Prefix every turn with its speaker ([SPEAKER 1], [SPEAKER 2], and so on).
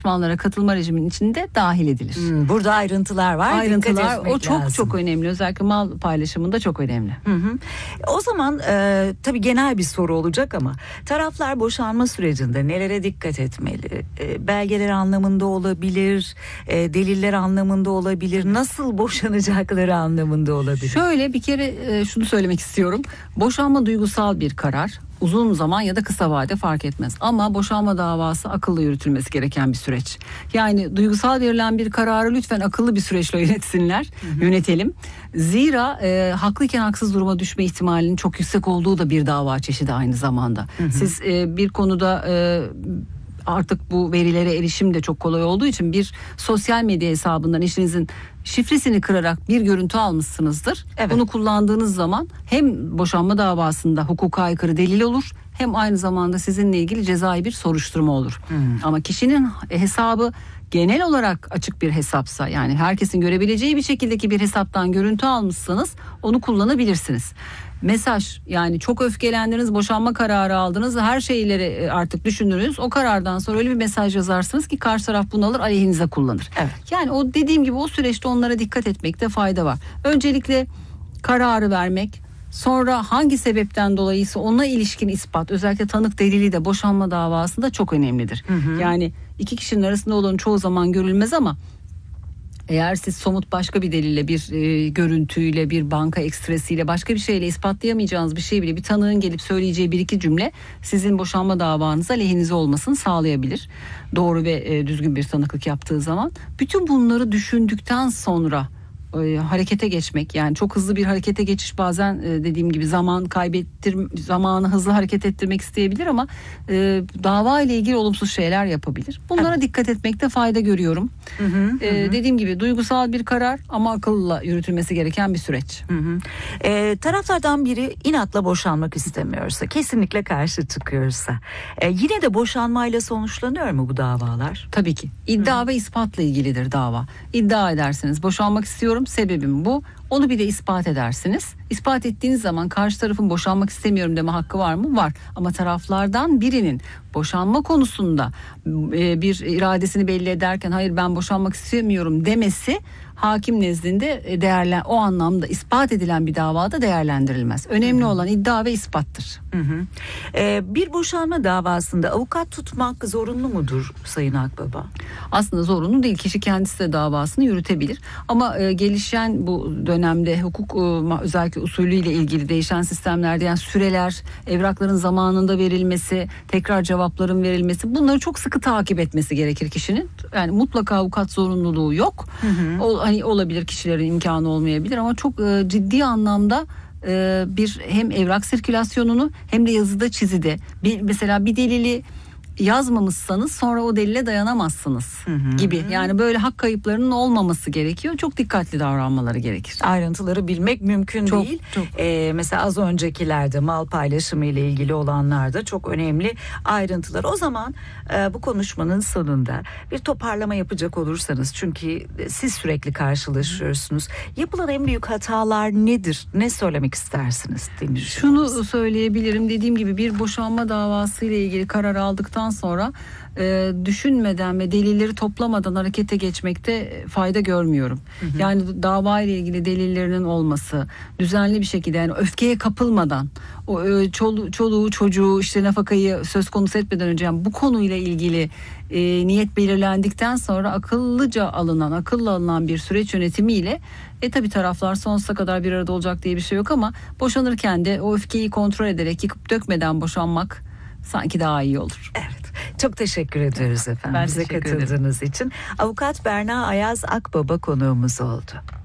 [SPEAKER 1] danışmanlara katılma rejiminin içinde dahil edilir.
[SPEAKER 2] Burada ayrıntılar var.
[SPEAKER 1] Ayrıntılar
[SPEAKER 2] o
[SPEAKER 1] çok önemli. Özellikle mal paylaşımında çok önemli.
[SPEAKER 2] O zaman tabii genel bir soru olacak ama taraflar boşanma sürecinde nelere dikkat etmeli? Belgeler anlamında olabilir, deliller anlamında olabilir, nasıl boşanacakları anlamında olabilir.
[SPEAKER 1] Şöyle bir kere şunu söylemek istiyorum. Boşanma duygusal bir karar. Uzun zaman ya da kısa vade fark etmez. Ama boşanma davası akıllı yürütülmesi gereken bir süreç. Yani duygusal verilen bir kararı lütfen akıllı bir süreçle yönetelim. Zira haklıyken haksız duruma düşme ihtimalinin çok yüksek olduğu da bir dava çeşidi aynı zamanda. Siz bir konuda artık bu verilere erişim de çok kolay olduğu için bir sosyal medya hesabından eşinizin şifresini kırarak bir görüntü almışsınızdır. Evet. Bunu kullandığınız zaman hem boşanma davasında hukuka aykırı delil olur, hem aynı zamanda sizinle ilgili cezai bir soruşturma olur. Ama kişinin hesabı genel olarak açık bir hesapsa, yani herkesin görebileceği bir şekildeki bir hesaptan görüntü almışsanız onu kullanabilirsiniz. Mesaj, yani çok öfkelendiniz, boşanma kararı aldınız, her şeyleri artık düşündünüz. O karardan sonra öyle bir mesaj yazarsınız ki karşı taraf bunu alır, aleyhinize kullanır. Evet. Yani o dediğim gibi o süreçte onlara dikkat etmekte fayda var. Öncelikle kararı vermek, sonra hangi sebepten dolayıysa ona ilişkin ispat, özellikle tanık delili de boşanma davasında çok önemlidir. Yani iki kişinin arasında olan çoğu zaman görülmez ama eğer siz somut başka bir delille, bir görüntüyle, bir banka ekstresiyle, başka bir şeyle ispatlayamayacağınız bir şey bile bir tanığın gelip söyleyeceği bir iki cümle sizin boşanma davanıza lehinize olmasını sağlayabilir. Doğru ve düzgün bir tanıklık yaptığı zaman. Bütün bunları düşündükten sonra harekete geçmek, yani çok hızlı bir harekete geçiş bazen dediğim gibi zamanı hızlı hareket ettirmek isteyebilir ama dava ile ilgili olumsuz şeyler yapabilir. Bunlara dikkat etmekte fayda görüyorum. Dediğim gibi duygusal bir karar ama akılla yürütülmesi gereken bir süreç.
[SPEAKER 2] Taraflardan biri inatla boşanmak istemiyorsa, kesinlikle karşı çıkıyorsa, yine de boşanmayla sonuçlanıyor mu bu davalar?
[SPEAKER 1] Tabii ki. İddia ve ispatla ilgilidir dava. İddia edersiniz, boşanmak istiyorum, sebebim bu. Onu bir de ispat edersiniz. İspat ettiğiniz zaman karşı tarafın boşanmak istemiyorum deme hakkı var mı? Var. Ama taraflardan birinin boşanma konusunda bir iradesini belli ederken hayır ben boşanmak istemiyorum demesi hakim nezdinde o anlamda ispat edilen bir davada değerlendirilmez. Önemli olan iddia ve ispattır.
[SPEAKER 2] Bir boşanma davasında avukat tutmak zorunlu mudur Sayın Akbaba?
[SPEAKER 1] Aslında zorunlu değil. Kişi kendisi de davasını yürütebilir. Ama gelişen bu dönemde hukuk özellikle usulüyle ilgili değişen sistemlerde, yani süreler, evrakların zamanında verilmesi, tekrar cevapların verilmesi, bunları çok sıkı takip etmesi gerekir kişinin. Yani mutlaka avukat zorunluluğu yok. Hani olabilir, kişilerin imkanı olmayabilir ama çok ciddi anlamda bir hem evrak sirkülasyonunu hem de yazıda çizide mesela bir delili yazmamışsanız sonra o delile dayanamazsınız gibi. Yani böyle hak kayıplarının olmaması gerekiyor. Çok dikkatli davranmaları gerekir.
[SPEAKER 2] Ayrıntıları bilmek mümkün değil. Çok. Mesela az öncekilerde mal paylaşımı ile ilgili olanlarda çok önemli ayrıntılar. O zaman bu konuşmanın sonunda bir toparlama yapacak olursanız, çünkü siz sürekli karşılaşıyorsunuz. Yapılan en büyük hatalar nedir? Ne söylemek istersiniz dinleyicilerimize?
[SPEAKER 1] Şunu söyleyebilirim. Dediğim gibi bir boşanma davası ile ilgili karar aldıktan sonra düşünmeden ve delilleri toplamadan harekete geçmekte fayda görmüyorum. Yani dava ile ilgili delillerinin olması, düzenli bir şekilde, yani öfkeye kapılmadan, o çoluğu çocuğu işte nafakayı söz konusu etmeden önce, yani bu konuyla ilgili niyet belirlendikten sonra akıllı alınan bir süreç yönetimiyle tabii taraflar sonsuza kadar bir arada olacak diye bir şey yok ama boşanırken de o öfkeyi kontrol ederek, yıkıp dökmeden boşanmak sanki daha iyi olur.
[SPEAKER 2] Evet. Çok teşekkür ediyoruz efendim.
[SPEAKER 1] Ben
[SPEAKER 2] bize katıldığınız için. Avukat Berna Ayaz Akbaba konuğumuz oldu.